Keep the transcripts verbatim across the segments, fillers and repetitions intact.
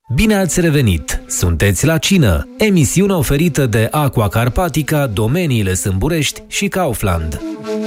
Bine ați revenit! Sunteți la Cină, emisiune oferită de Aqua Carpatica, Domeniile Sâmburești și Kaufland.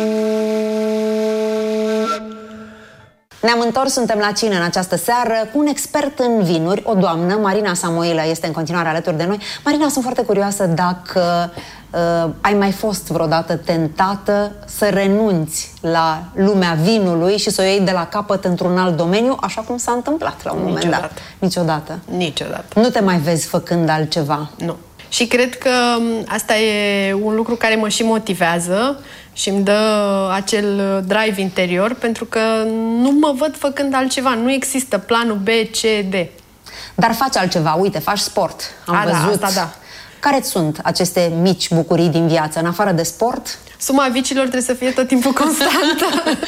Ne-am întors, suntem la Cină în această seară cu un expert în vinuri, o doamnă, Marina Samoilă, este în continuare alături de noi. Marina, sunt foarte curioasă dacă uh, ai mai fost vreodată tentată să renunți la lumea vinului și să o iei de la capăt într-un alt domeniu, așa cum s-a întâmplat la un moment Niciodată. dat. Niciodată. Niciodată. Nu te mai vezi făcând altceva? Nu. Și cred că asta e un lucru care mă și motivează și îmi dă acel drive interior, pentru că nu mă văd făcând altceva. Nu există planul B, C, D. Dar faci altceva. Uite, faci sport. Am A, văzut. Da, asta da. Care sunt aceste mici bucurii din viață, în afară de sport? Suma vicilor trebuie să fie tot timpul constantă.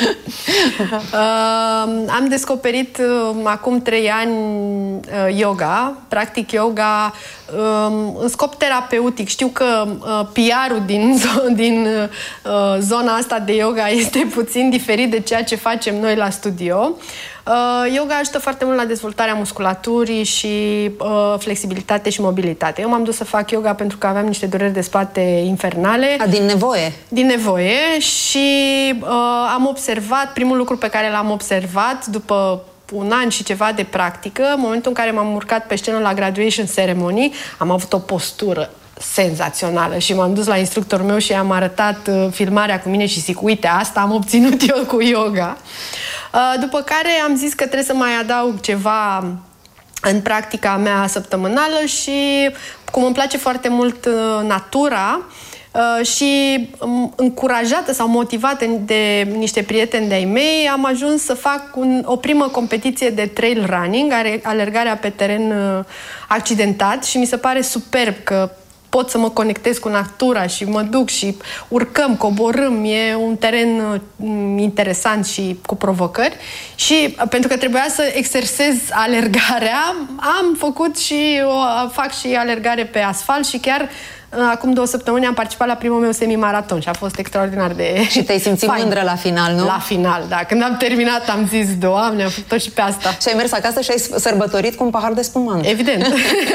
uh, am descoperit uh, acum trei ani uh, yoga. Practic yoga uh, în scop terapeutic. Știu că uh, P R-ul din, din uh, zona asta de yoga este puțin diferit de ceea ce facem noi la studio. Uh, yoga ajută foarte mult la dezvoltarea musculaturii și uh, flexibilitate și mobilitate. Eu m-am dus să fac yoga pentru că aveam niște dureri de spate infernale. A, din nevoie? Din nevoie și uh, am observat, primul lucru pe care l-am observat după un an și ceva de practică, în momentul în care m-am urcat pe scenă la graduation ceremony, am avut o postură senzațională și m-am dus la instructorul meu și i-am arătat uh, filmarea cu mine și zic, uite, asta am obținut eu cu yoga. Uh, după care am zis că trebuie să mai adaug ceva în practica mea săptămânală și cum îmi place foarte mult uh, natura uh, și um, încurajată sau motivată de niște prieteni de-ai mei, am ajuns să fac un, o primă competiție de trail running, alergarea pe teren uh, accidentat, și mi se pare superb că pot să mă conectez cu natura și mă duc și urcăm, coborâm, e un teren uh, interesant și cu provocări. Și uh, pentru că trebuia să exersez alergarea, am făcut și o, fac și alergare pe asfalt și chiar uh, acum două săptămâni am participat la primul meu semimaraton și a fost extraordinar de... Și te-ai simțit fain. Mândră la final, nu? La final, da. Când am terminat am zis, Doamne, am făcut-o și pe asta. Și ai mers acasă și ai sărbătorit cu un pahar de spumant. Evident.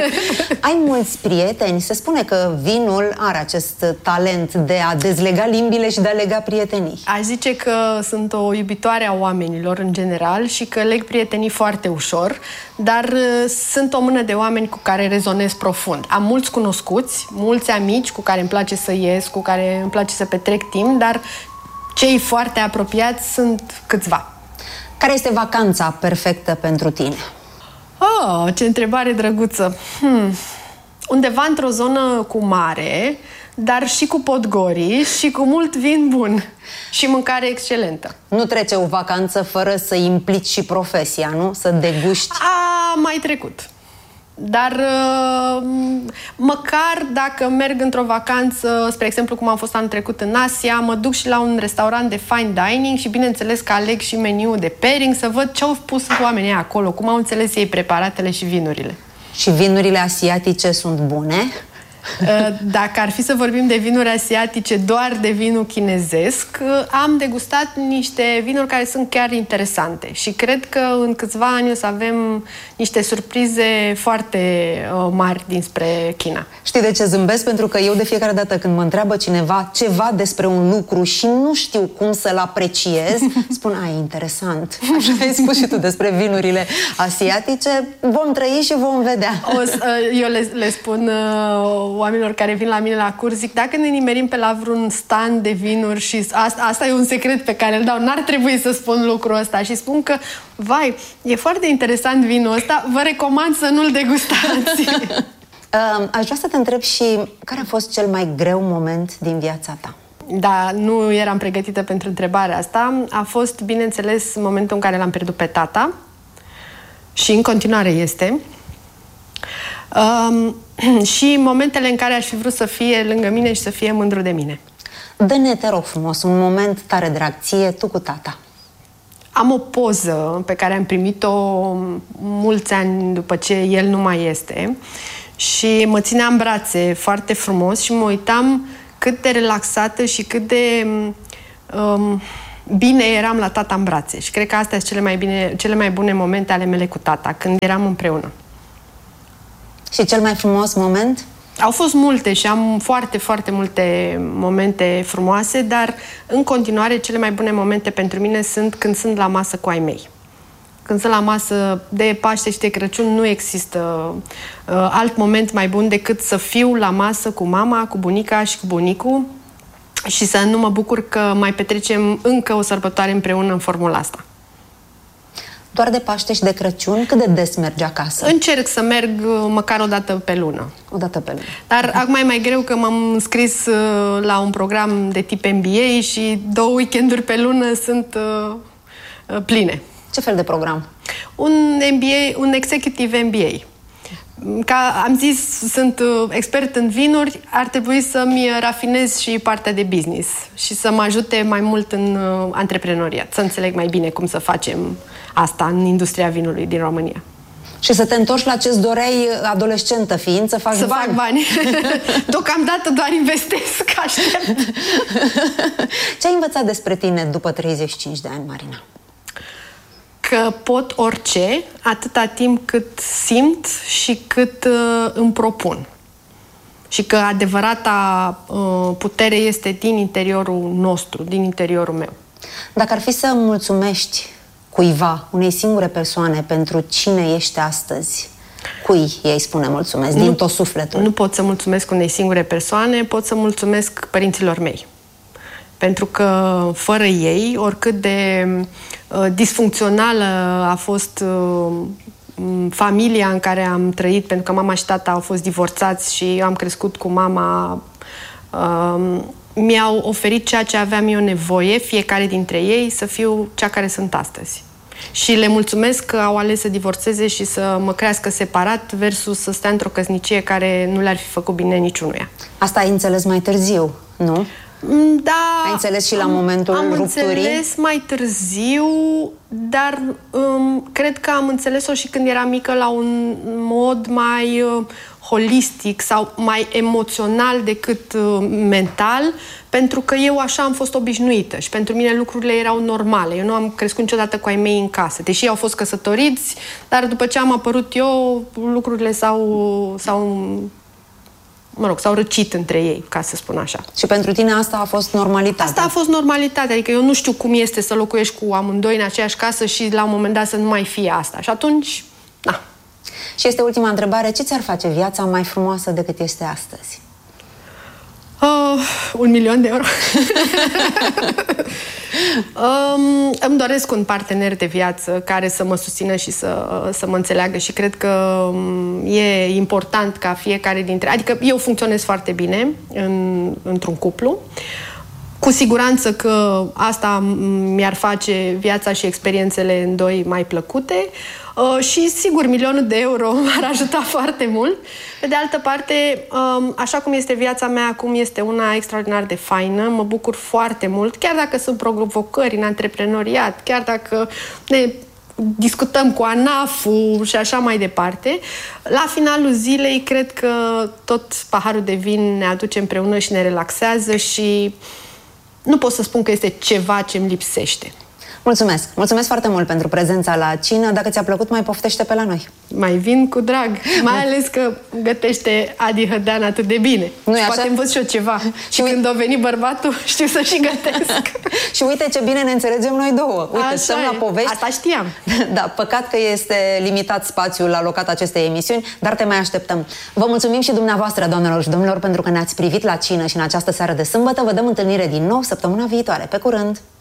Ai mulți prieteni? Se spune că vinul are acest talent de a dezlega limbile și de a lega prietenii. Aș zice că sunt o iubitoare a oamenilor în general și că leg prietenii foarte ușor, dar uh, sunt o mână de oameni cu care rezonez profund. Am mulți cunoscuți, mulți amici cu care îmi place să ies, cu care îmi place să petrec timp, dar cei foarte apropiați sunt câțiva. Care este vacanța perfectă pentru tine? Oh, ce întrebare drăguță! Hmm. Undeva într-o zonă cu mare, dar și cu podgorii și cu mult vin bun și măcare excelentă. Nu trece o vacanță fără să implici și profesia, nu? Să deguști. A mai trecut. Dar măcar dacă merg într-o vacanță, spre exemplu cum am fost anul trecut în Asia, mă duc și la un restaurant de fine dining și bineînțeles că aleg și meniul de pairing, să văd ce au pus oamenii acolo, cum au înțeles ei preparatele și vinurile. Și vinurile asiatice sunt bune? Dacă ar fi să vorbim de vinuri asiatice, doar de vinul chinezesc, am degustat niște vinuri care sunt chiar interesante și cred că în câțiva ani o să avem niște surprize foarte mari dinspre China. Știi de ce zâmbesc? Pentru că eu de fiecare dată când mă întreabă cineva ceva despre un lucru și nu știu cum să-l apreciez, spun, a, e interesant. Așa ai spus și tu despre vinurile asiatice. Vom trăi și vom vedea. O, eu le, le spun oamenilor care vin la mine la curs, zic, dacă ne nimerim pe la vreun stand de vinuri și asta, asta e un secret pe care îl dau, n-ar trebui să spun lucrul ăsta și spun că, vai, e foarte interesant vinul ăsta, vă recomand să nu-l degustați. Aș vrea să te întreb și care a fost cel mai greu moment din viața ta? Da, nu eram pregătită pentru întrebarea asta. A fost, bineînțeles, momentul în care l-am pierdut pe tata și în continuare este. Um, și momentele în care aș fi vrut să fie lângă mine și să fie mândru de mine. Dă-ne, te rog frumos, un moment tare drag ție, tu cu tata. Am o poză pe care am primit-o mulți ani după ce el nu mai este și mă ținea în brațe foarte frumos și mă uitam cât de relaxată și cât de um, bine eram la tata în brațe. Și cred că astea sunt cele mai, bine, cele mai bune momente ale mele cu tata, când eram împreună. Și cel mai frumos moment? Au fost multe și am foarte, foarte multe momente frumoase, dar în continuare cele mai bune momente pentru mine sunt când sunt la masă cu ai mei. Când sunt la masă de Paște și de Crăciun, nu există uh, alt moment mai bun decât să fiu la masă cu mama, cu bunica și cu bunicul și să nu mă bucur că mai petrecem încă o sărbătoare împreună în formula asta. Doar de Paște și de Crăciun? Cât de des mergi acasă? Încerc să merg măcar o dată pe lună. O dată pe lună. Dar acum e mai greu că m-am înscris uh, la un program de tip M B A și două weekenduri pe lună sunt uh, uh, pline. Ce fel de program? Un M B A, un executive M B A. Ca am zis, sunt expert în vinuri, ar trebui să-mi rafinez și partea de business și să mă ajute mai mult în antreprenoriat, să înțeleg mai bine cum să facem asta în industria vinului din România. Și să te întorci la ce-ți doreai adolescentă fiind, să faci să bani. Să fac bani. Deocamdată doar investesc, aștept. Ce ai învățat despre tine după treizeci și cinci de ani, Marina? Că pot orice, atâta timp cât simt și cât uh, îmi propun. Și că adevărata uh, putere este din interiorul nostru, din interiorul meu. Dacă ar fi să mulțumești cuiva, unei singure persoane, pentru cine ești astăzi, cui ei spune mulțumesc, din nu, tot sufletul? Nu pot să mulțumesc unei singure persoane, pot să mulțumesc părinților mei. Pentru că fără ei, oricât de uh, disfuncțională a fost uh, familia în care am trăit, pentru că mama și tata au fost divorțați și eu am crescut cu mama, uh, mi-au oferit ceea ce aveam eu nevoie, fiecare dintre ei, să fiu cea care sunt astăzi. Și le mulțumesc că au ales să divorțeze și să mă crească separat versus să stea într-o căsnicie care nu le-ar fi făcut bine niciunuia. Asta ai înțeles mai târziu, nu? Da, ai înțeles și la am, momentul am rupturii? Am înțeles mai târziu, dar um, cred că am înțeles-o și când eram mică la un mod mai uh, holistic sau mai emoțional decât uh, mental, pentru că eu așa am fost obișnuită și pentru mine lucrurile erau normale. Eu nu am crescut niciodată cu ai mei în casă, deși au fost căsătoriți, dar după ce am apărut eu, lucrurile s-au... s-au mă rog, s-au răcit între ei, ca să spun așa. Și pentru tine asta a fost normalitate? Asta a fost normalitate, adică eu nu știu cum este să locuiești cu amândoi în aceeași casă și la un moment dat să nu mai fie asta. Și atunci, na. Și este ultima întrebare, ce ți-ar face viața mai frumoasă decât este astăzi? Uh, un milion de euro. um, îmi doresc un partener de viață care să mă susțină și să, să mă înțeleagă și cred că um, e important ca fiecare dintre... Adică eu funcționez foarte bine în, într-un cuplu. Cu siguranță că asta mi-ar face viața și experiențele în doi mai plăcute. Uh, și sigur, milionul de euro m-ar ajuta foarte mult. Pe de altă parte, um, așa cum este viața mea acum, este una extraordinar de faină. Mă bucur foarte mult, chiar dacă sunt provocări în antreprenoriat, chiar dacă ne discutăm cu ANAF-ul și așa mai departe. La finalul zilei, cred că tot paharul de vin ne aduce împreună și ne relaxează și nu pot să spun că este ceva ce îmi lipsește. Mulțumesc! Mulțumesc foarte mult pentru prezența la cină. Dacă ți-a plăcut, mai poftește pe la noi. Mai vin cu drag. Mai ales că gătește Adi Hădean atât de bine. Nu și așa? poate învăț și eu ceva. Și când a venit bărbatul, știu să și gătesc. Și uite ce bine ne înțelegem noi două. Uite, așa stăm e. la povești. Asta știam. Da, păcat că este limitat spațiul alocat acestei emisiuni, dar te mai așteptăm. Vă mulțumim și dumneavoastră, doamnelor și domnilor, pentru că ne-ați privit la cină și în această seară de sâmbătă. Vă dăm întâlnire din nou săptămâna viitoare. Pe curând!